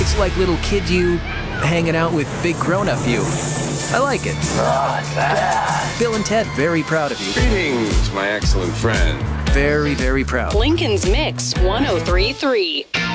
It's like little kid you hanging out with big grown-up you. I like it. Not bad. Bill and Ted, very proud of you. Greetings, my excellent friend. Very, very proud. Lincoln's Mix 1033.